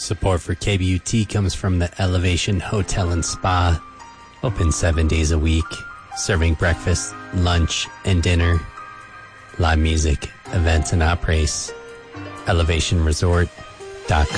Support for KBUT comes from the Elevation Hotel and Spa. Open 7 days a week, serving breakfast, lunch, and dinner. Live music, events, and operates. ElevationResort.com.